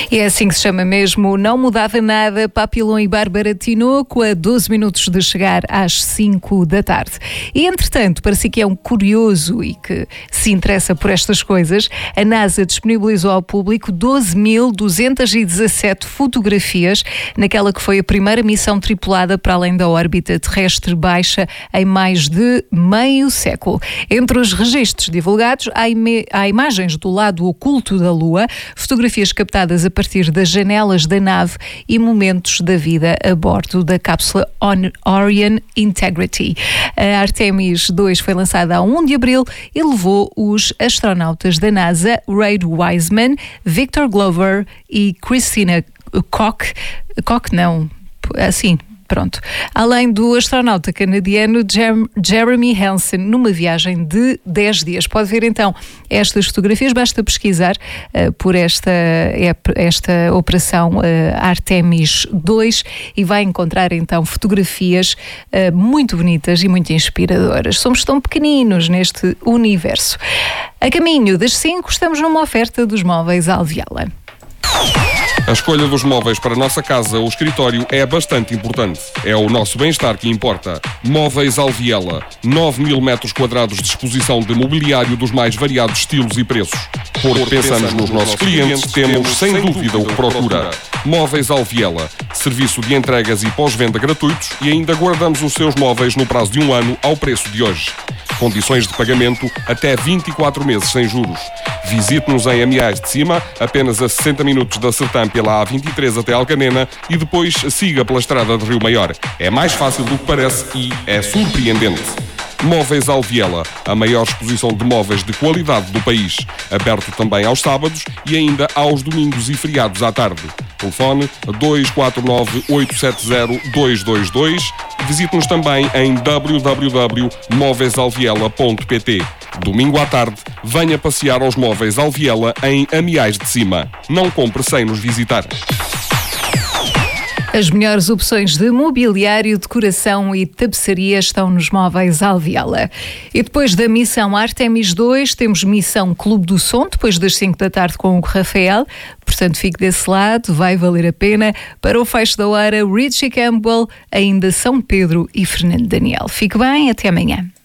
E é assim que se chama mesmo. Não mudava nada. Papillon e Bárbara Tinoco, a 12 minutos de chegar às 5 da tarde. E, entretanto, para si que é um curioso e que se interessa por estas coisas, a NASA disponibilizou ao público 12.217 fotografias naquela que foi a primeira missão tripulada para além da órbita terrestre baixa em mais de meio século. Entre os registros divulgados, há imagens do lado oculto da Lua, fotografias captadas a partir das janelas da nave e momentos da vida a bordo da cápsula Orion Integrity. A Artemis 2 foi lançada a 1 de abril e levou os astronautas da NASA, Ray Wiseman, Victor Glover e Christina Koch, pronto. Além do astronauta canadiano Jeremy Hansen, numa viagem de 10 dias. Pode ver então estas fotografias, basta pesquisar por esta operação Artemis 2 e vai encontrar então fotografias muito bonitas e muito inspiradoras. Somos tão pequeninos neste universo. A caminho das 5 estamos numa oferta dos móveis Alviala. A escolha dos móveis para a nossa casa ou escritório é bastante importante. É o nosso bem-estar que importa. Móveis Alviela. 9.000 metros quadrados de exposição de mobiliário dos mais variados estilos e preços. Porque pensamos nos nossos clientes, temos sem dúvida o que procura. Móveis Alviela. Serviço de entregas e pós-venda gratuitos e ainda guardamos os seus móveis no prazo de 1 ano ao preço de hoje. Condições de pagamento até 24 meses sem juros. Visite-nos em Amiais de Cima, apenas a 60 minutos da Sertã pela A23 até Alcanena e depois siga pela estrada de Rio Maior. É mais fácil do que parece e é surpreendente. Móveis Alviela, a maior exposição de móveis de qualidade do país. Aberto também aos sábados e ainda aos domingos e feriados à tarde. Telefone 249-870-222. Visite-nos também em www.móveisalviela.pt. Domingo à tarde, venha passear aos Móveis Alviela em Amiais de Cima. Não compre sem nos visitar. As melhores opções de mobiliário, decoração e tapeçaria estão nos Móveis Alviala. E depois da missão Artemis 2, temos missão Clube do Som, depois das 5 da tarde com o Rafael. Portanto, fique desse lado, vai valer a pena. Para o fecho da hora, Richie Campbell, ainda São Pedro e Fernando Daniel. Fique bem, até amanhã.